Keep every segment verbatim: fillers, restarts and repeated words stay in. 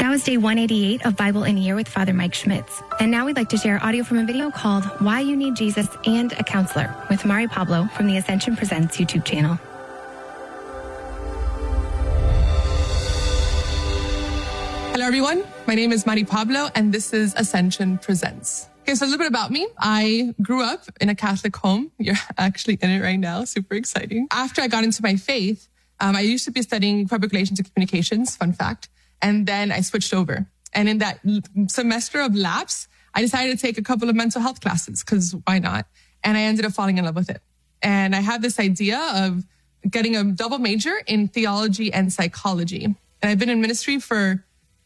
That was day one eighty-eight of Bible in a Year with Father Mike Schmitz. And now we'd like to share audio from a video called Why You Need Jesus and a Counselor with Mari Pablo from the Ascension Presents YouTube channel. Hello, everyone. My name is Mari Pablo, and this is Ascension Presents. Okay, so a little bit about me. I grew up in a Catholic home. You're actually in it right now. Super exciting. After I got into my faith, um, I used to be studying public relations and communications, fun fact. And then I switched over. And in that semester of lapse, I decided to take a couple of mental health classes because why not? And I ended up falling in love with it. And I had this idea of getting a double major in theology and psychology. And I've been in ministry for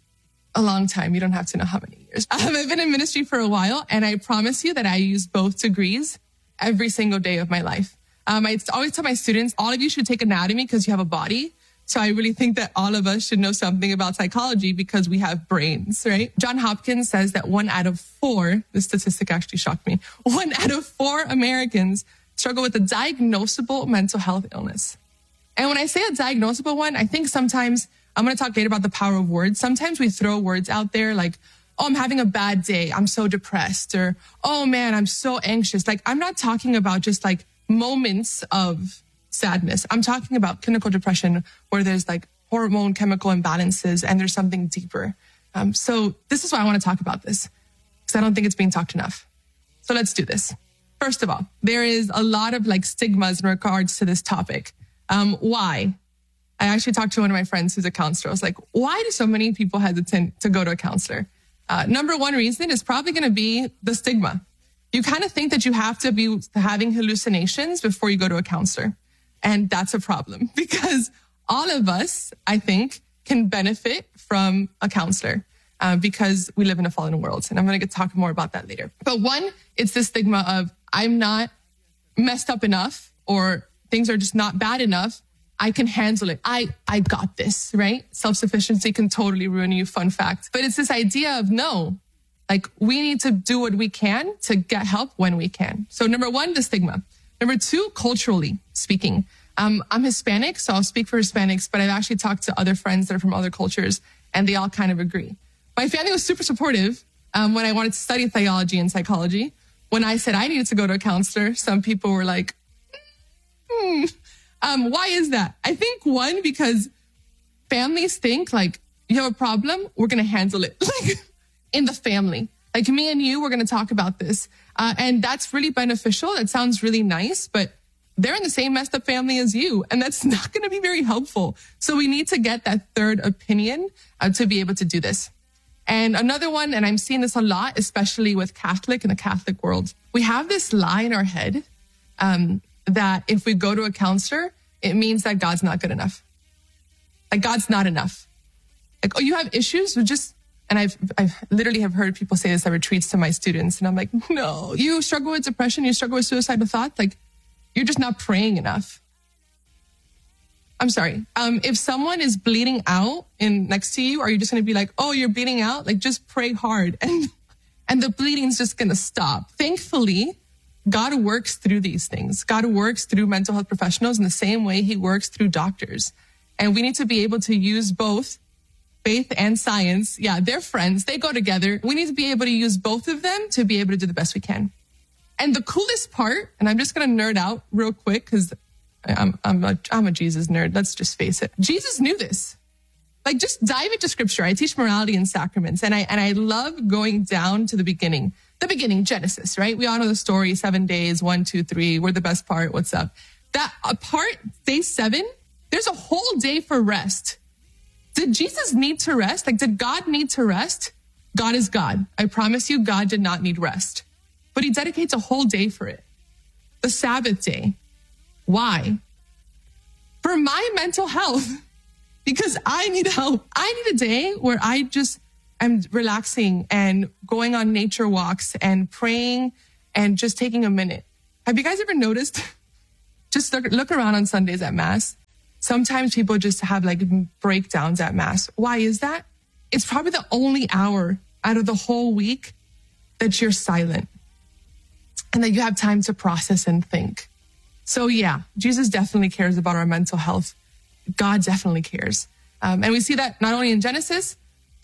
a long time. You don't have to know how many years. Um, I've been in ministry for a while, and I promise you that I use both degrees every single day of my life. Um, I always tell my students, all of you should take anatomy because you have a body. So I really think that all of us should know something about psychology because we have brains, right? John Hopkins says that one out of four, this statistic actually shocked me, one out of four Americans struggle with a diagnosable mental health illness. And when I say a diagnosable one, I think sometimes, I'm going to talk later about the power of words. Sometimes we throw words out there like, oh, I'm having a bad day. I'm so depressed. Or, oh man, I'm so anxious. Like, I'm not talking about just like moments of sadness. I'm talking about clinical depression where there's like hormone chemical imbalances and there's something deeper. Um, so this is why I want to talk about this because I don't think it's being talked enough. So let's do this. First of all, there is a lot of like stigmas in regards to this topic. Um, why? I actually talked to one of my friends who's a counselor. I was like, why do so many people hesitate to go to a counselor? Uh, number one reason is probably going to be the stigma. You kind of think that you have to be having hallucinations before you go to a counselor. And that's a problem because all of us, I think, can benefit from a counselor uh, because we live in a fallen world. And I'm going to talk more about that later. But one, it's the stigma of I'm not messed up enough or things are just not bad enough. I can handle it. I, I got this, right? Self-sufficiency can totally ruin you. Fun fact. But it's this idea of no, like we need to do what we can to get help when we can. So number one, the stigma. Number two, culturally speaking, um, I'm Hispanic, so I'll speak for Hispanics, but I've actually talked to other friends that are from other cultures, and they all kind of agree. My family was super supportive um, when I wanted to study theology and psychology. When I said I needed to go to a counselor, some people were like, hmm. Um, why is that? I think one, because families think like, you have a problem, we're going to handle it. Like in the family. Like me and you, we're going to talk about this. Uh, and that's really beneficial. That sounds really nice, but they're in the same messed up family as you. And that's not going to be very helpful. So we need to get that third opinion uh, to be able to do this. And another one, and I'm seeing this a lot, especially with Catholic in the Catholic world, we have this lie in our head um, that if we go to a counselor, it means that God's not good enough. Like God's not enough. Like, oh, you have issues with just, and I've, I've literally have heard people say this at retreats to my students. And I'm like, no, you struggle with depression. You struggle with suicidal thoughts. Like you're just not praying enough. I'm sorry. Um, if someone is bleeding out in next to you, are you just going to be like, oh, you're bleeding out? Like just pray hard. And, and the bleeding's just going to stop. Thankfully, God works through these things. God works through mental health professionals in the same way he works through doctors. And we need to be able to use both faith and science. Yeah, they're friends. They go together. We need to be able to use both of them to be able to do the best we can. And the coolest part, and I'm just going to nerd out real quick because I'm, I'm, a, I'm a Jesus nerd. Let's just face it. Jesus knew this. Like just dive into scripture. I teach morality and sacraments. And I, and I love going down to the beginning. The beginning, Genesis, right? We all know the story, seven days, one, two, three. We're the best part. What's up? That uh, part, day seven, there's a whole day for rest. Did Jesus need to rest? Like, did God need to rest? God is God. I promise you, God did not need rest. But he dedicates a whole day for it. The Sabbath day. Why? For my mental health. Because I need help. I need a day where I just am relaxing and going on nature walks and praying and just taking a minute. Have you guys ever noticed? Just look, look around on Sundays at Mass. Sometimes people just have like breakdowns at Mass. Why is that? It's probably the only hour out of the whole week that you're silent and that you have time to process and think. So yeah, Jesus definitely cares about our mental health. God definitely cares. Um, and we see that not only in Genesis,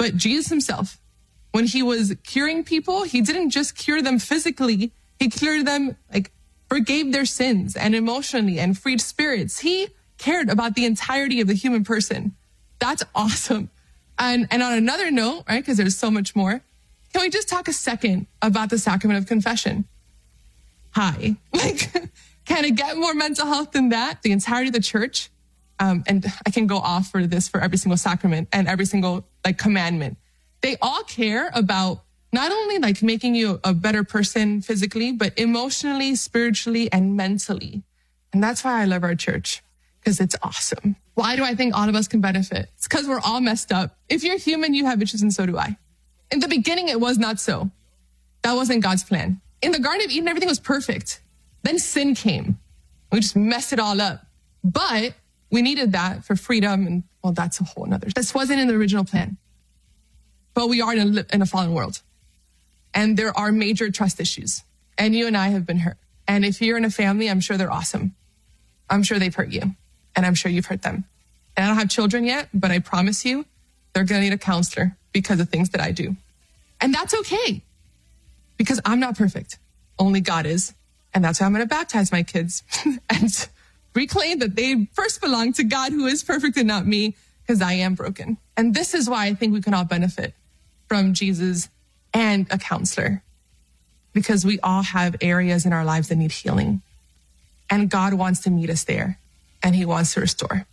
But Jesus himself, when he was curing people, he didn't just cure them physically. He cured them, like, forgave their sins and emotionally and freed spirits. He cared about the entirety of the human person. That's awesome. And, and on another note, right, because there's so much more, can we just talk a second about the sacrament of confession? Hi. Like, can it get more mental health than that? The entirety of the church, um, and I can go off for this for every single sacrament and every single, like, commandment. They all care about not only, like, making you a better person physically, but emotionally, spiritually, and mentally. And that's why I love our church, because it's awesome. Why do I think all of us can benefit? It's because we're all messed up. If you're human, you have issues, and so do I. In the beginning, it was not so. That wasn't God's plan. In the Garden of Eden, everything was perfect. Then sin came. We just messed it all up. But we needed that for freedom, and, well, that's a whole nother. This wasn't in the original plan. But we are in a, in a fallen world. And there are major trust issues. And you and I have been hurt. And if you're in a family, I'm sure they're awesome. I'm sure they've hurt you. And I'm sure you've hurt them. And I don't have children yet, but I promise you, they're going to need a counselor because of things that I do. And that's okay. Because I'm not perfect. Only God is. And that's why I'm going to baptize my kids and reclaim that they first belong to God, who is perfect and not me, because I am broken. And this is why I think we can all benefit from Jesus and a counselor, because we all have areas in our lives that need healing. And God wants to meet us there, and he wants to restore.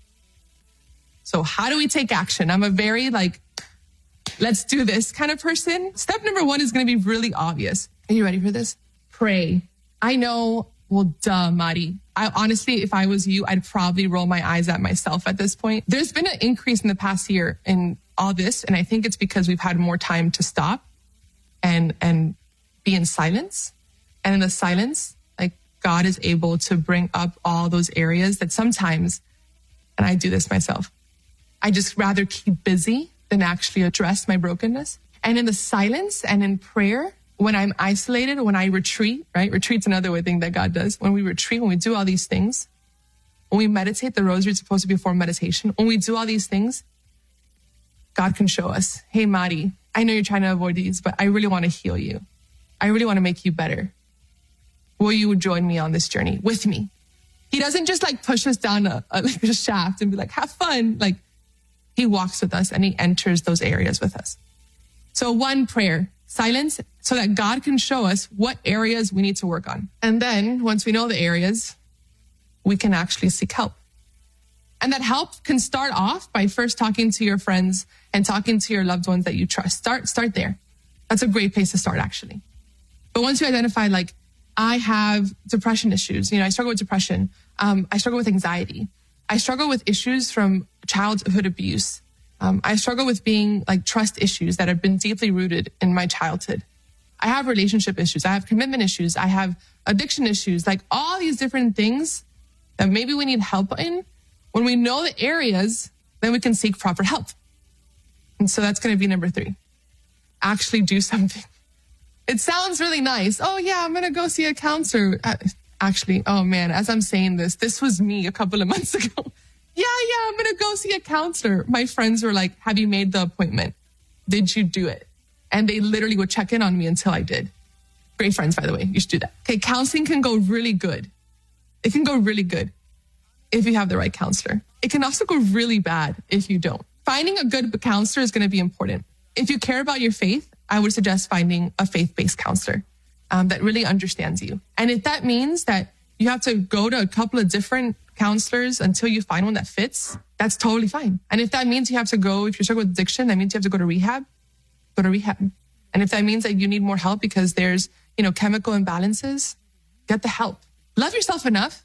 So how do we take action? I'm a very, like, let's do this kind of person. Step number one is going to be really obvious. Are you ready for this? Pray. I know, well, duh, Mari. I honestly, if I was you, I'd probably roll my eyes at myself at this point. There's been an increase in the past year in all this, and I think it's because we've had more time to stop and and be in silence. And in the silence, like, God is able to bring up all those areas that sometimes, and I do this myself, I just rather keep busy than actually address my brokenness. And in the silence and in prayer, when I'm isolated, when I retreat, right? Retreat's another way thing that God does. When we retreat, when we do all these things, when we meditate, the rosary is supposed to be a form of meditation. When we do all these things, God can show us, hey, Mari, I know you're trying to avoid these, but I really want to heal you. I really want to make you better. Will you join me on this journey with me? He doesn't just, like, push us down a, a, like a shaft and be like, have fun. Like, he walks with us and he enters those areas with us. So one, prayer, silence, so that God can show us what areas we need to work on. And then once we know the areas, we can actually seek help. And that help can start off by first talking to your friends and talking to your loved ones that you trust. Start, start there. That's a great place to start, actually. But once you identify, like, I have depression issues, you know, I struggle with depression. Um, I struggle with anxiety. I struggle with issues from childhood abuse. Um, I struggle with being, like, trust issues that have been deeply rooted in my childhood. I have relationship issues. I have commitment issues. I have addiction issues, like all these different things that maybe we need help in. When we know the areas, then we can seek proper help. And so that's going to be number three. Actually do something. It sounds really nice. Oh, yeah, I'm going to go see a counselor. Uh, actually, oh, man, as I'm saying this, this was me a couple of months ago. Yeah, yeah, I'm going to go see a counselor. My friends were like, have you made the appointment? Did you do it? And they literally would check in on me until I did. Great friends, by the way. You should do that. Okay, counseling can go really good. It can go really good if you have the right counselor. It can also go really bad if you don't. Finding a good counselor is going to be important. If you care about your faith, I would suggest finding a faith-based counselor um, that really understands you. And if that means that you have to go to a couple of different counselors until you find one that fits, that's totally fine. And if that means you have to go, if you're struggling with addiction, that means you have to go to rehab, go to rehab. And if that means that you need more help because there's, you know, chemical imbalances, get the help. Love yourself enough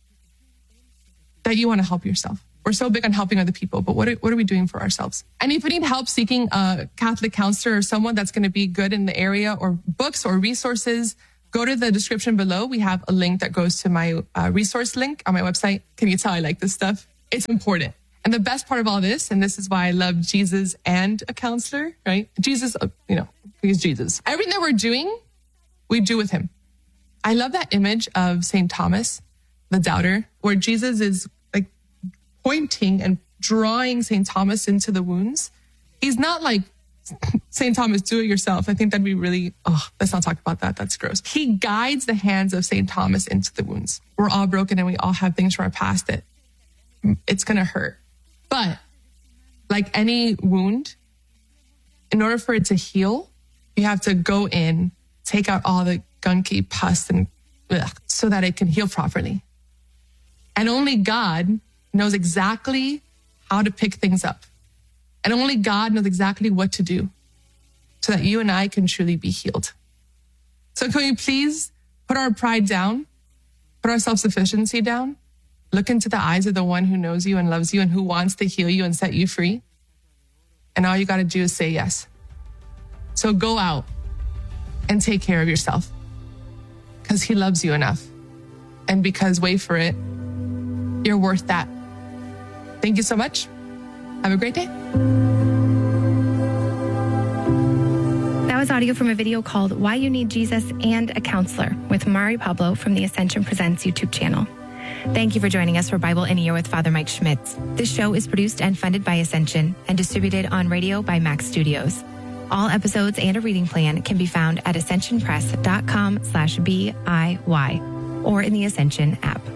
that you want to help yourself. We're so big on helping other people, but what are, what are we doing for ourselves? And if you need help seeking a Catholic counselor or someone that's going to be good in the area, or books or resources, go to the description below. We have a link that goes to my uh, resource link on my website. Can you tell I like this stuff? It's important. And the best part of all this, and this is why I love Jesus and a counselor, right? Jesus, uh, you know, he's Jesus. Everything that we're doing, we do with him. I love that image of Saint Thomas, the doubter, where Jesus is like pointing and drawing Saint Thomas into the wounds. He's not like Saint Thomas, do it yourself. I think that'd be really, oh, let's not talk about that. That's gross. He guides the hands of Saint Thomas into the wounds. We're all broken and we all have things from our past that it's going to hurt. But like any wound, in order for it to heal, you have to go in, take out all the gunky pus and ugh, so that it can heal properly. And only God knows exactly how to pick things up. And only God knows exactly what to do so that you and I can truly be healed. So can we please put our pride down, put our self-sufficiency down, look into the eyes of the one who knows you and loves you and who wants to heal you and set you free. And all you got to do is say yes. So go out and take care of yourself because he loves you enough. And because, wait for it, you're worth that. Thank you so much. Have a great day. That was audio from a video called Why You Need Jesus and a Counselor with Mari Pablo from the Ascension Presents YouTube channel. Thank you for joining us for Bible in a Year with Father Mike Schmitz. This show is produced and funded by Ascension and distributed on radio by Max Studios. All episodes and a reading plan can be found at ascensionpress.com slash B I Y or in the Ascension app.